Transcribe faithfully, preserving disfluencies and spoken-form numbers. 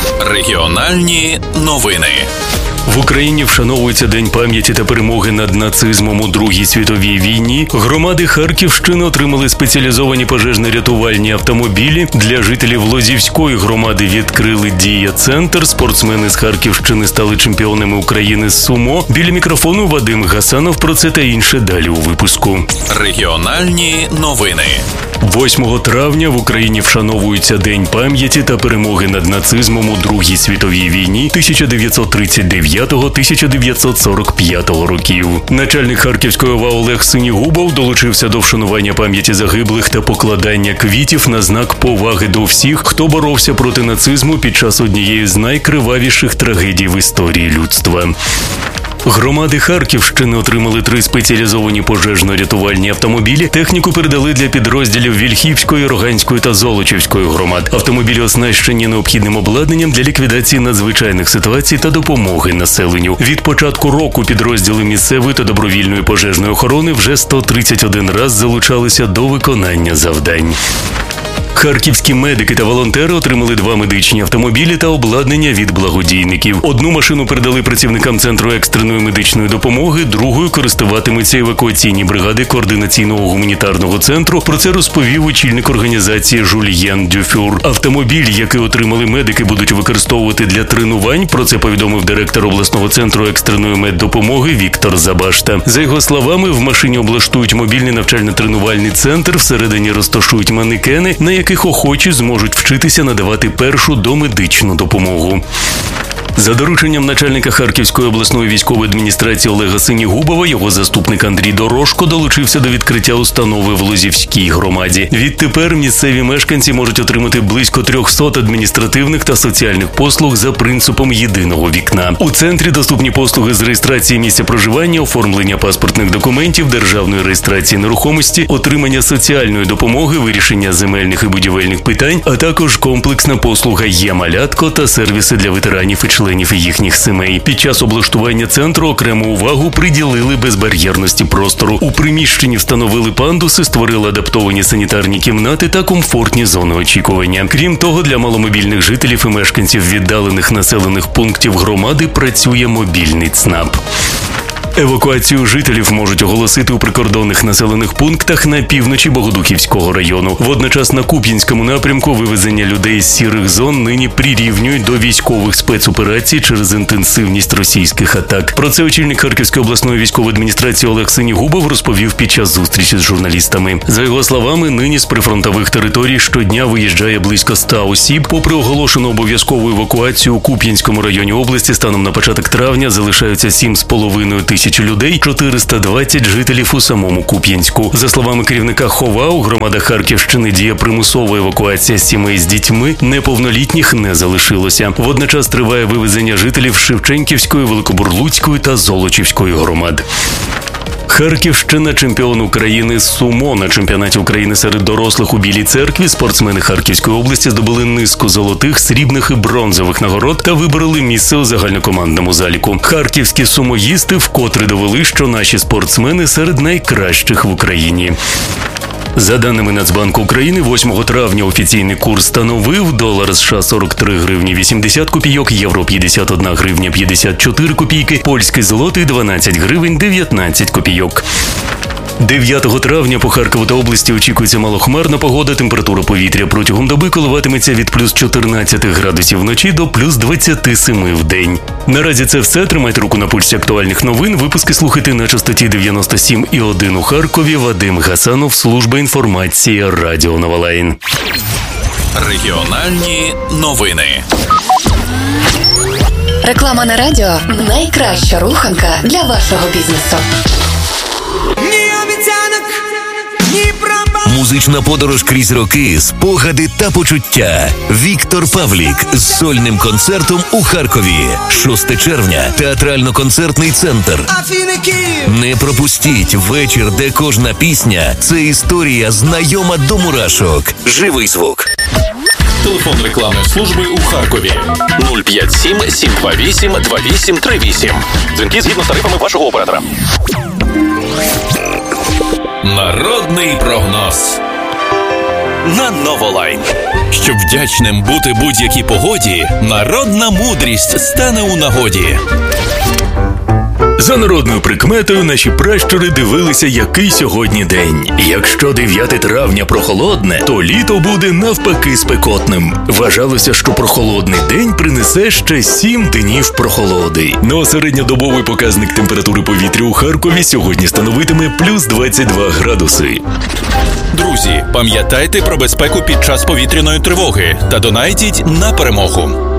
Регіональні новини. В Україні вшановується День пам'яті та перемоги над нацизмом у Другій світовій війні. Громади Харківщини отримали спеціалізовані пожежно-рятувальні автомобілі. Для жителів Лозівської громади відкрили «Дія-центр». Спортсмени з Харківщини стали чемпіонами України з сумо. Біля мікрофону Вадим Гасанов. Про це та інше далі у випуску. Регіональні новини. восьмого травня в Україні вшановується День пам'яті та перемоги над нацизмом у Другій світовій війні тисяча дев'ятсот тридцять дев'ятого - тисяча дев'ятсот сорок п'ятого років. Начальник Харківської ОВА Олег Синігубов долучився до вшанування пам'яті загиблих та покладання квітів на знак поваги до всіх, хто боровся проти нацизму під час однієї з найкривавіших трагедій в історії людства. Громади Харківщини отримали три спеціалізовані пожежно-рятувальні автомобілі. Техніку передали для підрозділів Вільхівської, Роганської та Золочівської громад. Автомобілі оснащені необхідним обладнанням для ліквідації надзвичайних ситуацій та допомоги населенню. Від початку року підрозділи місцевої та добровільної пожежної охорони вже сто тридцять один раз залучалися до виконання завдань. Харківські медики та волонтери отримали два медичні автомобілі та обладнання від благодійників. Одну машину передали працівникам Центру екстреної медичної допомоги, другою користуватимуться евакуаційні бригади Координаційного гуманітарного центру. Про це розповів очільник організації Жульєн Дюфюр. Автомобіль, який отримали медики, будуть використовувати для тренувань. Про це повідомив директор обласного центру екстреної меддопомоги Віктор Забашта. За його словами, в машині облаштують мобільний навчально-тренувальний центр, всередині розташують манекени, на яких охочі зможуть вчитися надавати першу домедичну допомогу. За дорученням начальника Харківської обласної військової адміністрації Олега Синігубова, його заступник Андрій Дорошко долучився до відкриття установи в Лозівській громаді. Відтепер місцеві мешканці можуть отримати близько трьохсот адміністративних та соціальних послуг за принципом єдиного вікна. У центрі доступні послуги з реєстрації місця проживання, оформлення паспортних документів, державної реєстрації нерухомості, отримання соціальної допомоги, вирішення земельних і будівельних питань, а також комплексна послуга «Є-малятко» та сервіси для ветеранів і членів їхніх сімей. Під час облаштування центру окрему увагу приділили безбар'єрності простору. У приміщенні встановили пандуси, створили адаптовані санітарні кімнати та комфортні зони очікування. Крім того, для маломобільних жителів і мешканців віддалених населених пунктів громади працює мобільний ЦНАП. Евакуацію жителів можуть оголосити у прикордонних населених пунктах на півночі Богодухівського району. Водночас на Куп'янському напрямку вивезення людей з сірих зон нині прирівнюють до військових спецоперацій через інтенсивність російських атак. Про це очільник Харківської обласної військової адміністрації Олег Синігубов розповів під час зустрічі з журналістами. За його словами, нині з прифронтових територій щодня виїжджає близько ста осіб. Попри оголошену обов'язкову евакуацію у Куп'янському районі області, станом на початок травня залишаються сім з половиною тисяч людей, чотириста двадцять жителів у самому Куп'янську. За словами керівника ХОВА, у громадах Харківщини діє примусова евакуація сімей з дітьми, неповнолітніх не залишилося. Водночас триває вивезення жителів Шевченківської, Великобурлуцької та Золочівської громад. Харківщина – чемпіон України з сумо. На чемпіонаті України серед дорослих у Білій Церкві спортсмени Харківської області здобули низку золотих, срібних і бронзових нагород та вибороли місце у загальнокомандному заліку. Харківські сумоїсти вкотре довели, що наші спортсмени серед найкращих в Україні. За даними Нацбанку України, восьмого травня офіційний курс становив долар США сорок три гривні вісімдесят копійок, євро п'ятдесят одна гривня п'ятдесят чотири копійки, польський злотий дванадцять гривень дев'ятнадцять копійок. дев'ятого травня по Харкову та області очікується малохмарна погода. Температура повітря протягом доби коливатиметься від плюс чотирнадцять градусів вночі до плюс двадцять сім в день. Наразі це все. Тримайте руку на пульсі актуальних новин. Випуски слухайте на частоті дев'яносто сім і один у Харкові. Вадим Гасанов, служба інформації, Радіо Новолайн. Регіональні новини. Реклама на радіо – найкраща руханка для вашого бізнесу. Музична подорож крізь роки, спогади та почуття. Віктор Павлік з сольним концертом у Харкові. шостого червня. Театрально-концертний центр. Не пропустіть вечір, де кожна пісня – це історія, знайома до мурашок. Живий звук. Телефон рекламної служби у Харкові нуль п'ять сім сім два вісім два вісім три вісім. Дзвінки згідно з тарифами вашого оператора. Народний прогноз. на Новолайн. Щоб вдячним бути будь-якій погоді, народна мудрість стане у нагоді. За народною прикметою наші пращури дивилися, який сьогодні день. Якщо дев'яте травня прохолодне, то літо буде навпаки спекотним. Вважалося, що прохолодний день принесе ще сім днів прохолоди. Ну а середньодобовий показник температури повітря у Харкові сьогодні становитиме плюс двадцять два градуси. Друзі, пам'ятайте про безпеку під час повітряної тривоги та донайтіть на перемогу.